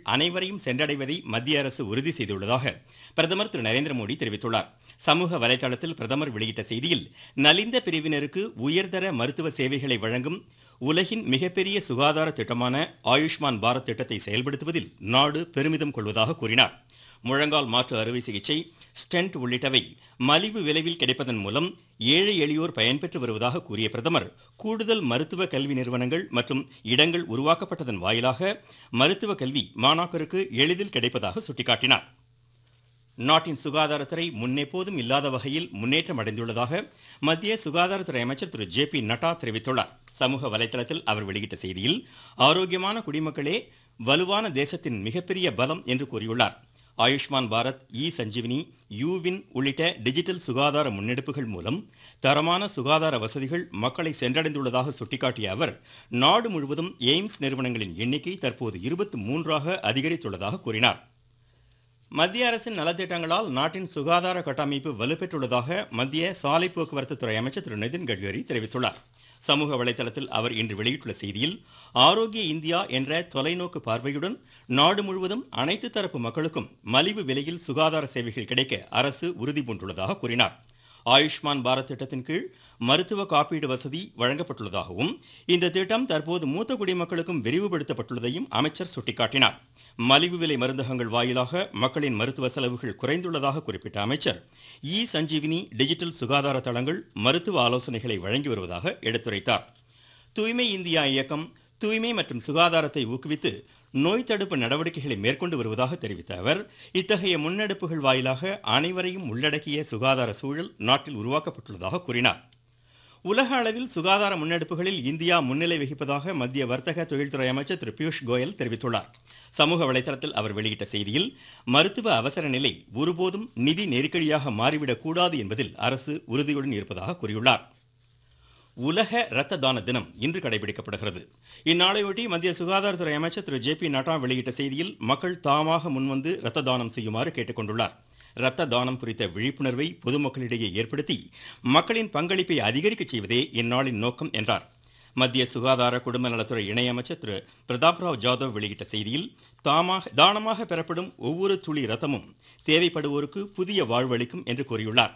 அனைவரையும் சென்றடைவதை மத்திய அரசு உறுதி செய்துள்ளதாக பிரதமர் திரு நரேந்திர மோடி தெரிவித்துள்ளார். சமூக வலைதளத்தில் பிரதமர் வெளியிட்ட செய்தியில், நலிந்த பிரிவினருக்கு உயர்தர மருத்துவ சேவைகளை வழங்கும் உலகின் மிகப்பெரிய சுகாதார திட்டமான ஆயுஷ்மான் பாரத் திட்டத்தை செயல்படுத்துவதில் நாடு பெருமிதம் கொள்வதாக கூறினார். முழங்கால் மாற்று அறுவை சிகிச்சை, ஸ்டென்ட் உள்ளிட்டவை மலிவு விலையில் கிடைப்பதன் மூலம் ஏழை எளியோர் பயன்பெற்று வருவதாக கூறிய பிரதமர், கூடுதல் மருத்துவ கல்வி நிறுவனங்கள் மற்றும் இடங்கள் உருவாக்கப்பட்டதன் வாயிலாக மருத்துவ கல்வி மாணாக்கருக்கு எளிதில் கிடைப்பதாக சுட்டிக்காட்டினார். நாட்டின் சுகாதாரத்துறை முன்னெப்போதும் இல்லாத வகையில் முன்னேற்றம் அடைந்துள்ளதாக மத்திய சுகாதாரத்துறை அமைச்சர் திரு ஜே.பி. நட்டா தெரிவித்துள்ளார். சமூக வலைதளத்தில் அவர் வெளியிட்ட செய்தியில், ஆரோக்கியமான குடிமக்களே வலுவான தேசத்தின் மிகப்பெரிய பலம் என்று கூறியுள்ளார். ஆயுஷ்மான் பாரத், இ-சஞ்சீவினி, யூவின் உள்ளிட்ட டிஜிட்டல் சுகாதார முன்னெடுப்புகள் மூலம் தரமான சுகாதார வசதிகள் மக்களை சென்றடைந்துள்ளதாக சுட்டிக்காட்டிய அவர், நாடு முழுவதும் எய்ம்ஸ் நிறுவனங்களின் எண்ணிக்கை தற்போது 23ஆக அதிகரித்துள்ளதாக கூறினார். மத்திய அரசின் நலத்திட்டங்களால் நாட்டின் சுகாதார கட்டமைப்பு வலுப்பெற்றுள்ளதாக மத்திய சாலை போக்குவரத்து துறை அமைச்சர் திரு நிதின் கட்கரி தெரிவித்துள்ளார். சமூக வலைதளத்தில் அவர் இன்று வெளியிட்டுள்ள செய்தியில், ஆரோக்கிய இந்தியா என்ற தொலைநோக்கு பார்வையுடன் நாடு முழுவதும் அனைத்து தரப்பு மக்களுக்கும் மலிவு விலையில் சுகாதார சேவைகள் கிடைக்க அரசு உறுதி பூண்டுள்ளதாக கூறினார். ஆயுஷ்மான் பாரத் திட்டத்தின் கீழ் மருத்துவ காப்பீடு வசதி வழங்கப்பட்டுள்ளதாகவும், இந்த திட்டம் தற்போது மூத்த குடிமக்களுக்கும் விரிவுபடுத்தப்பட்டுள்ளதையும் அமைச்சர் சுட்டிக்காட்டினார். மலிவு விலை மருந்தகங்கள் வாயிலாக மக்களின் மருத்துவ செலவுகள் குறைந்துள்ளதாக குறிப்பிட்ட அமைச்சர், இ-சஞ்சீவினி டிஜிட்டல் சுகாதார தளங்கள் மருத்துவ ஆலோசனைகளை வழங்கி வருவதாக எடுத்துரைத்தார். தூய்மை இந்தியா இயக்கம் தூய்மை மற்றும் சுகாதாரத்தை ஊக்குவித்து நோய் தடுப்பு நடவடிக்கைகளை மேற்கொண்டு வருவதாக தெரிவித்த அவர், இத்தகைய முன்னெடுப்புகள் வாயிலாக அனைவரையும் உள்ளடக்கிய சுகாதார சூழல் நாட்டில் உருவாக்கப்பட்டுள்ளதாக கூறினார். உலக அளவில் சுகாதார முன்னெடுப்புகளில் இந்தியா முன்னிலை வகிப்பதாக மத்திய வர்த்தக தொழில்துறை அமைச்சர் திரு பியூஷ் கோயல் தெரிவித்துள்ளார். சமூக வலைதளத்தில் அவர் வெளியிட்ட செய்தியில், மருத்துவ அவசர நிலை ஒருபோதும் நிதி நெருக்கடியாக மாறிவிடக் கூடாது என்பதில் அரசு உறுதியுடன் இருப்பதாக கூறியுள்ளார். உலக இரத்த தான தினம் இன்று கடைபிடிக்கப்படுகிறது. இந்நாளையொட்டி மத்திய சுகாதாரத்துறை அமைச்சர் திரு ஜே.பி. நட்டா வெளியிட்ட செய்தியில், மக்கள் தாமாக முன்வந்து இரத்த தானம் செய்யுமாறு கேட்டுக்கொண்டுள்ளார். இரத்த தானம் குறித்த விழிப்புணர்வை பொதுமக்களிடையே ஏற்படுத்தி மக்களின் பங்களிப்பை அதிகரிக்க செய்வதே இந்நாளின் நோக்கம் என்றார். மத்திய சுகாதார குடும்ப நலத்துறை இணையமைச்சர் திரு பிரதாப்ராவ் ஜாதவ் வெளியிட்ட செய்தியில், தானமாக பெறப்படும் ஒவ்வொரு துளி இரத்தமும் தேவைப்படுவோருக்கு புதிய வாழ்வளிக்கும் என்று கூறியுள்ளார்.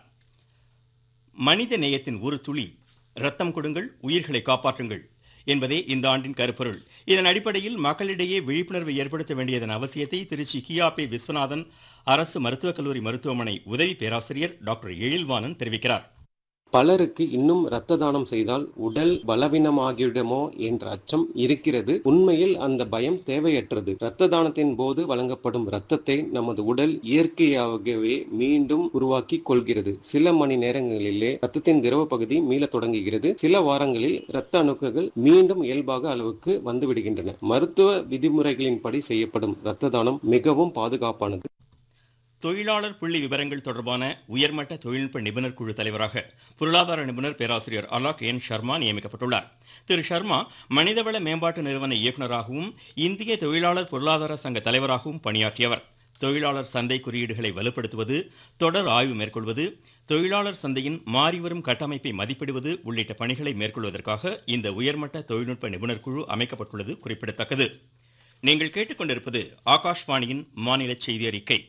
மனித நேயத்தின் ஒரு துளி இரத்தம் கொடுங்கள், உயிர்களை காப்பாற்றுங்கள் என்பதே இந்த ஆண்டின் கருப்பொருள். இதன் அடிப்படையில் மக்களிடையே விழிப்புணர்வை ஏற்படுத்த வேண்டியதன் அவசியத்தை திருச்சி கியாபே விஸ்வநாதன் அரசு மருத்துவக் கல்லூரி மருத்துவமனை உதவி பேராசிரியர் டாக்டர் எழில்வாணன் தெரிவிக்கிறார். பலருக்கு இன்னும் இரத்த தானம் செய்தால் உடல் பலவீனமாகிவிடுமோ என்ற அச்சம் இருக்கிறது. உண்மையில் அந்த பயம் தேவையற்றது. இரத்த தானத்தின் போது வழங்கப்படும் இரத்தத்தை நமது உடல் இயற்கையாகவே மீண்டும் உருவாக்கி கொள்கிறது. சில மணி நேரங்களிலே இரத்தத்தின் திரவ பகுதி மீளத் தொடங்குகிறது. சில வாரங்களில் இரத்த அணுக்கள் மீண்டும் இயல்பாக அளவுக்கு வந்துவிடுகின்றன. மருத்துவ விதிமுறைகளின்படி செய்யப்படும் இரத்த தானம் மிகவும் பாதுகாப்பானது. தொழிலாளர் புள்ளி விவரங்கள் தொடர்பான உயர்மட்ட தொழில்நுட்ப நிபுணர் குழு தலைவராக பொருளாதார நிபுணர் பேராசிரியர் அலாக் என் சர்மா நியமிக்கப்பட்டுள்ளார். திரு சர்மா மனிதவள மேம்பாட்டு நிறுவன இயக்குநராகவும் இந்திய தொழிலாளர் பொருளாதார சங்க தலைவராகவும் பணியாற்றியவர். தொழிலாளர் சந்தை குறியீடுகளை வலுப்படுத்துவது, தொடர் ஆய்வு மேற்கொள்வது, தொழிலாளர் சந்தையின் மாறிவரும் கட்டமைப்பை மதிப்பிடுவது உள்ளிட்ட பணிகளை மேற்கொள்வதற்காக இந்த உயர்மட்ட தொழில்நுட்ப நிபுணர் குழு அமைக்கப்பட்டுள்ளது குறிப்பிடத்தக்கது. நீங்கள் கேட்டுக்கொண்டிருப்பது ஆகாஷ்வாணியின் மாநில செய்தி அறிக்கை.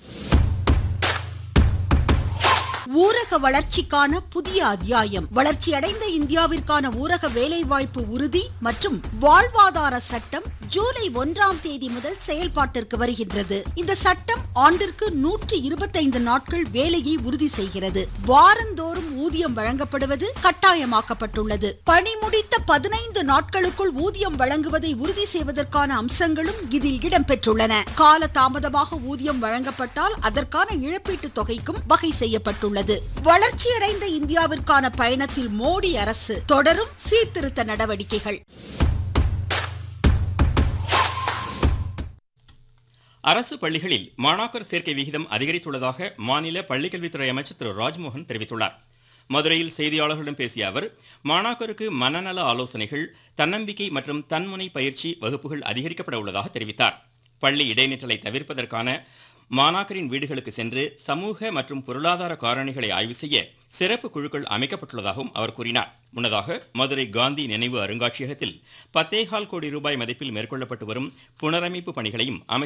ஊரக வளர்ச்சிக்கான புதிய அத்தியாயம். வளர்ச்சியடைந்த இந்தியாவிற்கான ஊரக வேலைவாய்ப்பு உறுதி மற்றும் வாழ்வாதார சட்டம் ஜூலை 1ஆம் தேதி முதல் செயல்பாட்டிற்கு வருகின்றது. இந்த சட்டம் ஆண்டிற்கு 125 நாட்கள் வேலையை உறுதி செய்கிறது. வாரந்தோறும் ஊதியம் வழங்கப்படுவது கட்டாயமாக்கப்பட்டுள்ளது. பணி முடித்த 15 நாட்களுக்குள் ஊதியம் வழங்குவதை உறுதி செய்வதற்கான அம்சங்களும் இதில் இடம்பெற்றுள்ளன. கால தாமதமாக ஊதியம் வழங்கப்பட்டால் அதற்கான இழப்பீட்டுத் தொகைக்கும் வகை செய்யப்பட்டுள்ளது. வளர்ச்சியடைந்த இந்தியாவிற்கான பயணத்தில் மோடி அரசு தொடரும் சீர்திருத்த நடவடிக்கைகள். அரசு பள்ளிகளில் மாணாக்கர் சேர்க்கை விகிதம் அதிகரித்துள்ளதாக மாநில பள்ளிக்கல்வித்துறை அமைச்சர் திரு ராஜ்மோகன் தெரிவித்துள்ளார். மதுரையில் செய்தியாளர்களிடம் பேசிய அவர், மாணாக்கருக்கு மனநல ஆலோசனைகள், தன்னம்பிக்கை மற்றும் தன்முனை பயிற்சி வகுப்புகள் அதிகரிக்கப்பட உள்ளதாக தெரிவித்தார். பள்ளி இடைநிற்றலை தவிர்ப்பதற்கான மாணாக்கரின் வீடுகளுக்கு சென்று சமூக மற்றும் பொருளாதார காரணிகளை ஆய்வு செய்ய சிறப்பு குழுக்கள் அமைக்கப்பட்டுள்ளதாகவும் அவர் கூறினார். முன்னதாக மதுரை காந்தி நினைவு அருங்காட்சியகத்தில் 10.25 கோடி ரூபாய் மதிப்பில் மேற்கொள்ளப்பட்டு வரும் புனரமைப்பு பணிகளையும் அமைச்சர்